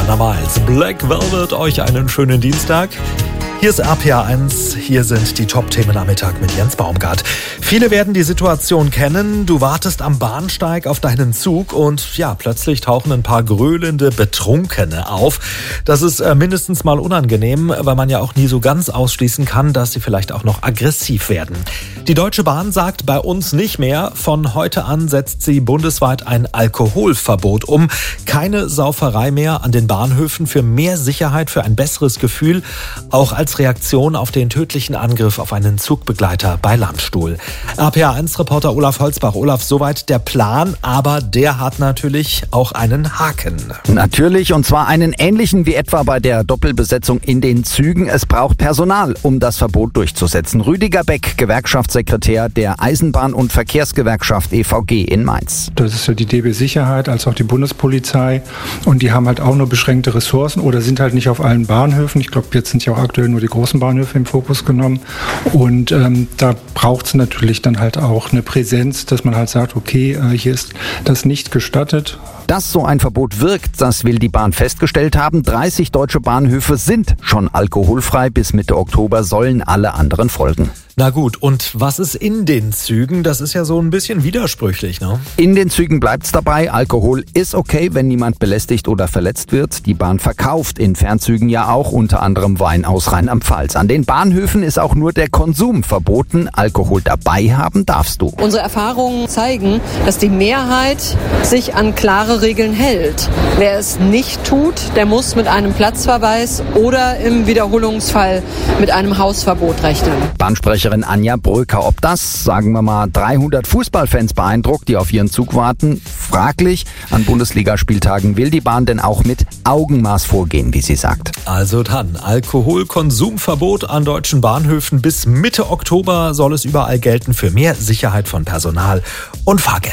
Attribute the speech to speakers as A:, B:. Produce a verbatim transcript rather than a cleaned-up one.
A: Hannah Miles. Black Velvet, euch einen schönen Dienstag. Hier ist R P R eins, hier sind die Top-Themen am Mittag mit Jens Baumgart. Viele werden die Situation kennen, du wartest am Bahnsteig auf deinen Zug und ja, plötzlich tauchen ein paar gröhlende Betrunkene auf. Das ist äh, mindestens mal unangenehm, weil man ja auch nie so ganz ausschließen kann, dass sie vielleicht auch noch aggressiv werden. Die Deutsche Bahn sagt bei uns nicht mehr. Von heute an setzt sie bundesweit ein Alkoholverbot um. Keine Sauferei mehr an den Bahnhöfen, für mehr Sicherheit, für ein besseres Gefühl, auch als Reaktion auf den tödlichen Angriff auf einen Zugbegleiter bei Landstuhl. R P R eins Reporter Olaf Holzbach. Olaf, soweit der Plan, aber der hat natürlich auch einen Haken.
B: Natürlich, und zwar einen ähnlichen wie etwa bei der Doppelbesetzung in den Zügen. Es braucht Personal, um das Verbot durchzusetzen. Rüdiger Beck, Gewerkschaftssekretär der Eisenbahn- und Verkehrsgewerkschaft E V G in Mainz.
C: Das ist ja die D B Sicherheit als auch die Bundespolizei und die haben halt auch nur beschränkte Ressourcen oder sind halt nicht auf allen Bahnhöfen. Ich glaube, jetzt sind ja auch aktuell nur die großen Bahnhöfe im Fokus genommen und ähm, da braucht es natürlich dann halt auch eine Präsenz, dass man halt sagt, okay, äh, hier ist das nicht gestattet.
B: Dass so ein Verbot wirkt, das will die Bahn festgestellt haben. dreißig deutsche Bahnhöfe sind schon alkoholfrei. Bis Mitte Oktober sollen alle anderen folgen.
A: Na gut, und was ist in den Zügen? Das ist ja so ein bisschen widersprüchlich, ne?
B: In den Zügen bleibt's dabei. Alkohol ist okay, wenn niemand belästigt oder verletzt wird. Die Bahn verkauft in Fernzügen ja auch unter anderem Wein aus Rheinland-Pfalz. An den Bahnhöfen ist auch nur der Konsum verboten. Alkohol dabei haben darfst du.
D: Unsere Erfahrungen zeigen, dass die Mehrheit sich an klare Regeln hält. Wer es nicht tut, der muss mit einem Platzverweis oder im Wiederholungsfall mit einem Hausverbot rechnen.
B: Bahnsprecherin Anja Bröker, ob das, sagen wir mal, dreihundert Fußballfans beeindruckt, die auf ihren Zug warten, fraglich. An Bundesligaspieltagen will die Bahn denn auch mit Augenmaß vorgehen, wie sie sagt.
A: Also dann, Alkoholkonsumverbot an deutschen Bahnhöfen bis Mitte Oktober soll es überall gelten für mehr Sicherheit von Personal und Fahrgästen.